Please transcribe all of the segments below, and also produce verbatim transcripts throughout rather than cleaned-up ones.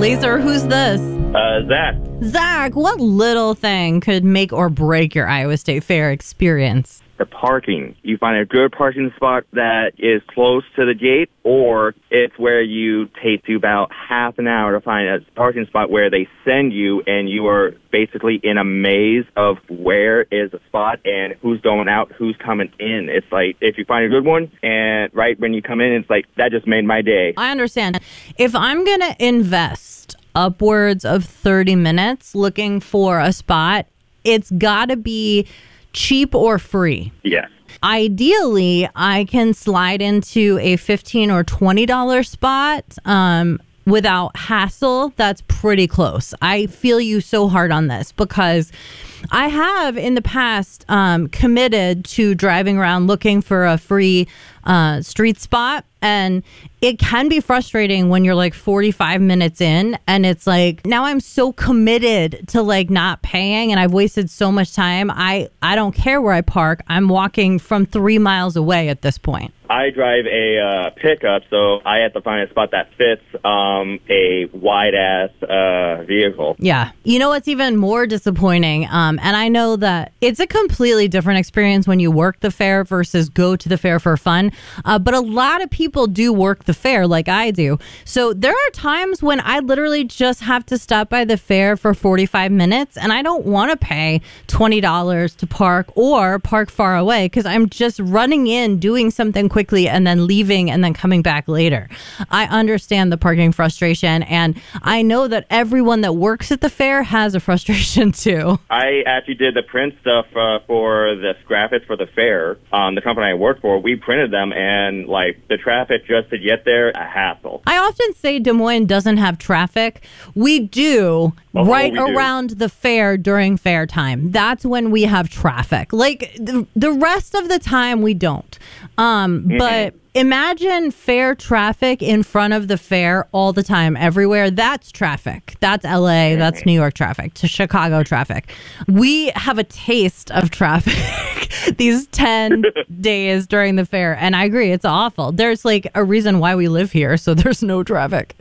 Laser, who's this? Uh, Zach. Zach, what little thing could make or break your Iowa State Fair experience? The parking. You find a good parking spot that is close to the gate, or it's where you take you about half an hour to find a parking spot where they send you, and you are basically in a maze of where is the spot and who's going out, who's coming in. It's like, if you find a good one, and right when you come in, it's like, that just made my day. I understand. If I'm going to invest upwards of thirty minutes looking for a spot, it's got to be cheap or free. Yes. Ideally, I can slide into a fifteen or twenty dollars spot um, without hassle. That's pretty close. I feel you so hard on this because I have in the past um, committed to driving around looking for a free uh, street spot. And it can be frustrating when you're like forty-five minutes in and it's like, now I'm so committed to like not paying and I've wasted so much time. I, I don't care where I park. I'm walking from three miles away at this point. I drive a uh, pickup, so I have to find a spot that fits um, a wide-ass uh, vehicle. Yeah. You know what's even more disappointing? Um, and I know that it's a completely different experience when you work the fair versus go to the fair for fun. Uh, but a lot of people do work the fair like I do. So there are times when I literally just have to stop by the fair for forty-five minutes and I don't want to pay twenty dollars to park or park far away because I'm just running in, doing something quickly and then leaving and then coming back later. I understand the parking frustration, and I know that everyone that works at the fair has a frustration too. I actually did the print stuff uh, for the graphics for the fair. Um, the company I work for, we printed them, and like the traffic just to get there, a hassle. I often say Des Moines doesn't have traffic. We do Oh, right we do. around the fair during fair time. That's when we have traffic. Like the, the rest of the time we don't. Um, Mm-hmm. But imagine fair traffic in front of the fair all the time, everywhere. That's traffic. That's L A. Mm-hmm. That's New York traffic. To Chicago traffic. We have a taste of traffic these ten days during the fair. And I agree, it's awful. There's like a reason why we live here, so there's no traffic.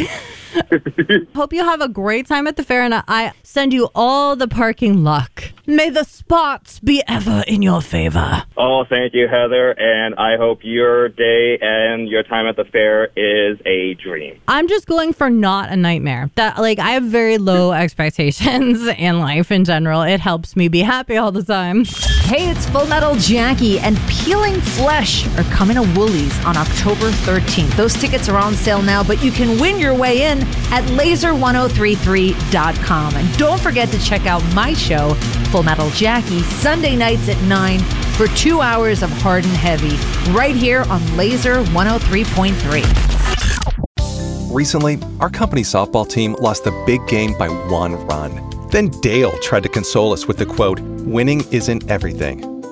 Hope you have a great time at the fair, and I send you all the parking luck. May the spots be ever in your favor. Oh, thank you, Heather, and I hope your day and your time at the fair is a dream. I'm just going for not a nightmare. That like I have very low expectations in life in general. It helps me be happy all the time. Hey, it's Full Metal Jackie, and Peeling Flesh are coming to Woolies on October thirteenth. Those tickets are on sale now, but you can win your way in at laser one oh three three dot com. And don't forget to check out my show, Full Metal Jackie, Sunday nights at nine for two hours of hard and heavy, right here on Laser one oh three point three. Recently, our company softball team lost the big game by one run. Then Dale tried to console us with the quote, "Winning isn't everything."